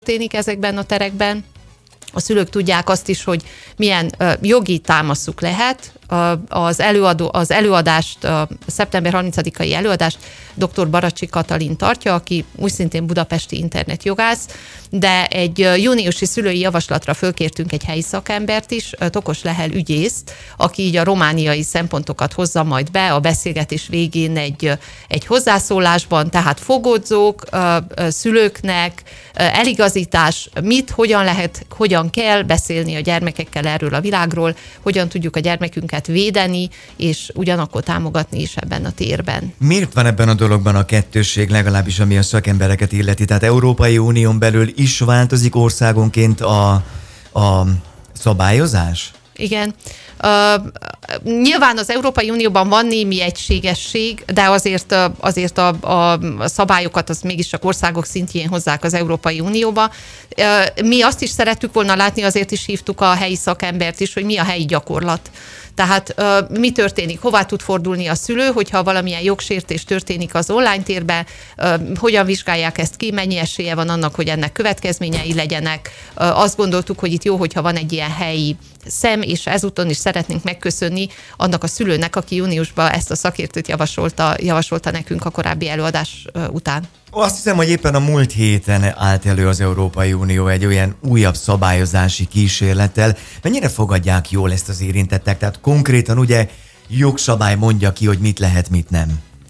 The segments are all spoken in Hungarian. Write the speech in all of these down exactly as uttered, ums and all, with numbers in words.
történik ezekben a terekben. A szülők tudják azt is, hogy milyen uh, jogi támaszuk lehet. Uh, az, előadó, az előadást, a szeptember harmincadikai előadást dr. Baracsi Katalin tartja, aki úgy szintén budapesti internetjogász, de egy uh, júniusi szülői javaslatra fölkértünk egy helyi szakembert is, uh, Tokos Lehel ügyészt, aki így a romániai szempontokat hozza majd be a beszélgetés végén egy, uh, egy hozzászólásban, tehát fogódzók, uh, uh, szülőknek, uh, eligazítás, mit, hogyan lehet, hogyan kell beszélni a gyermekekkel erről a világról, hogyan tudjuk a gyermekünket védeni, és ugyanakkor támogatni is ebben a térben. Miért van ebben a dologban a kettősség, legalábbis ami a szakembereket illeti? Tehát Európai Unión belül is változik országonként a, a szabályozás? Igen. Uh, nyilván az Európai Unióban van némi egységesség, de azért, azért a, a szabályokat az mégiscsak országok szintjén hozzák az Európai Unióba. Uh, mi azt is szerettük volna látni, azért is hívtuk a helyi szakembert is, hogy mi a helyi gyakorlat. Tehát uh, mi történik, hová tud fordulni a szülő, hogyha valamilyen jogsértés történik az online térben, uh, hogyan vizsgálják ezt ki, mennyi esélye van annak, hogy ennek következményei legyenek. Uh, azt gondoltuk, hogy itt jó, hogyha van egy ilyen helyi szem, és ezúton is szeretnénk megköszönni annak a szülőnek, aki júniusban ezt a szakértőt javasolta, javasolta nekünk a korábbi előadás uh, után. Azt hiszem, hogy éppen a múlt héten állt elő az Európai Unió egy olyan újabb szabályozási kísérlettel. Mennyire fogadják jól ezt az érintettek? Tehát konkrétan ugye jogszabály mondja ki, hogy mit lehet, mit nem.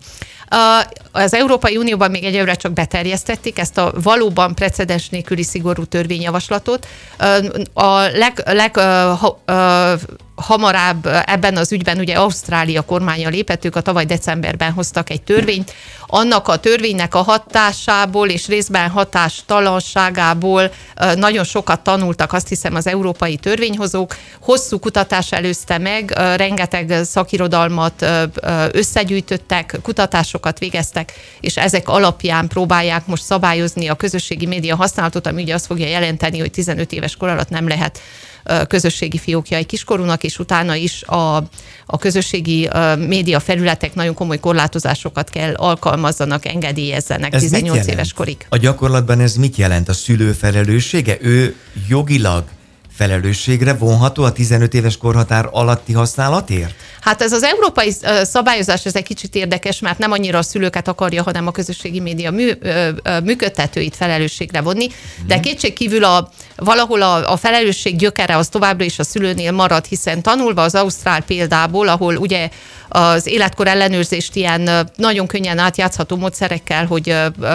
Az Európai Unióban még egyelőre csak beterjesztették ezt a valóban precedens nélküli szigorú törvényjavaslatot. A leg, leg ha, hamarabb ebben az ügyben ugye Ausztrália kormánya lépett, ők a tavaly decemberben hoztak egy törvényt. Annak a törvénynek a hatásából és részben hatástalanságából nagyon sokat tanultak, azt hiszem, az európai törvényhozók. Hosszú kutatás előzte meg, rengeteg szakirodalmat összegyűjtöttek, kutatásokat végeztek, és ezek alapján próbálják most szabályozni a közösségi média használatot, ami ugye azt fogja jelenteni, hogy tizenöt éves kor alatt nem lehet közösségi fiókja egy kiskorúnak, és utána is a, a közösségi média felületek nagyon komoly korlátozásokat kell alkalmazzanak, engedélyezzenek ez tizennyolc éves korig. A gyakorlatban ez mit jelent? A szülő felelőssége? Ő jogilag felelősségre vonható a tizenöt éves korhatár alatti használatért? Hát ez az európai szabályozás, ez egy kicsit érdekes, mert nem annyira a szülőket akarja, hanem a közösségi média mű, működtetőit felelősségre vonni, de kétségkívül a, valahol a, a felelősség gyökere az továbbra is a szülőnél marad, hiszen tanulva az ausztrál példából, ahol ugye az életkor ellenőrzést ilyen nagyon könnyen átjátszható módszerekkel, hogy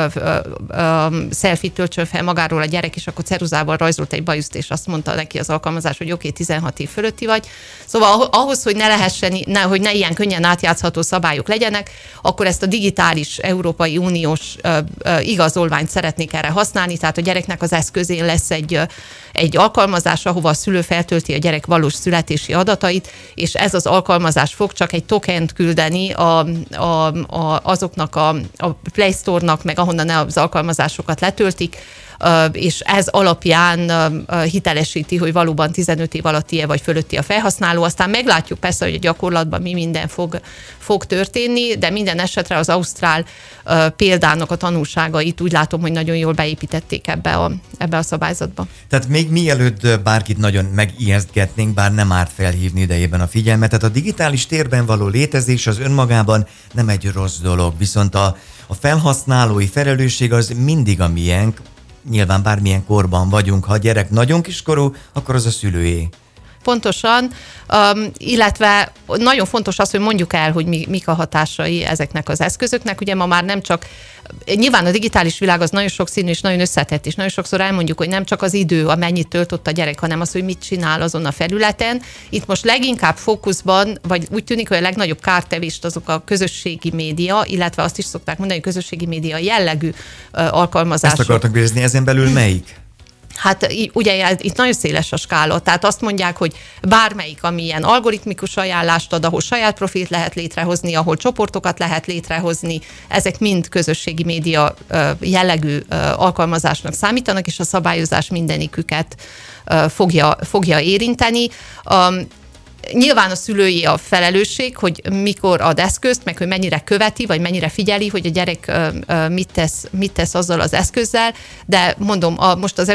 selfie töltsön fel magáról a gyerek, és akkor ceruzával rajzolt egy bajuszt, és azt mondta neki az alkalmazás, hogy oké, okay, tizenhat év fölötti vagy. Szóval ahhoz, hogy ne lehessen, ne, hogy ne ilyen könnyen átjátszható szabályok legyenek, akkor ezt a digitális Európai Uniós uh, uh, igazolványt szeretnék erre használni, tehát a gyereknek az eszközén lesz egy, uh, egy alkalmazás, ahova a szülő feltölti a gyerek valós születési adatait, és ez az alkalmazás fog csak egy tokent küldeni a, a, a, azoknak a, a Play Store-nak, meg ahonnan az alkalmazásokat letöltik, és ez alapján hitelesíti, hogy valóban tizenöt év alatti vagy fölötti a felhasználó. Aztán meglátjuk persze, hogy a gyakorlatban mi minden fog, fog történni, de minden esetre az ausztrál példának a tanulságait úgy látom, hogy nagyon jól beépítették ebbe a, ebbe a szabályzatba. Tehát még mielőtt bárkit nagyon megijesztgetnénk, bár nem árt felhívni idejében a figyelmet, tehát a digitális térben való létezés az önmagában nem egy rossz dolog, viszont a, a felhasználói felelősség az mindig a miénk. Nyilván bármilyen korban vagyunk, ha a gyerek nagyon kiskorú, akkor az a szülőé. Pontosan, um, illetve nagyon fontos az, hogy mondjuk el, hogy mi, mik a hatásai ezeknek az eszközöknek. Ugye ma már nem csak, nyilván a digitális világ az nagyon sokszínű és nagyon összetett, és nagyon sokszor elmondjuk, hogy nem csak az idő, amennyit töltött a gyerek, hanem az, hogy mit csinál azon a felületen. Itt most leginkább fókuszban, vagy úgy tűnik, hogy a legnagyobb kártevést azok a közösségi média, illetve azt is szokták mondani, hogy közösségi média jellegű uh, alkalmazások. Ezt akartak kérdezni, ezen belül melyik? Hát ugye itt nagyon széles a skála, tehát azt mondják, hogy bármelyik, ami ilyen algoritmikus ajánlást ad, ahol saját profilt lehet létrehozni, ahol csoportokat lehet létrehozni, ezek mind közösségi média jellegű alkalmazásnak számítanak, és a szabályozás mindeniküket fogja, fogja érinteni. Nyilván a szülői a felelősség, hogy mikor ad eszközt, meg hogy mennyire követi, vagy mennyire figyeli, hogy a gyerek mit tesz, mit tesz azzal az eszközzel, de mondom, a, most az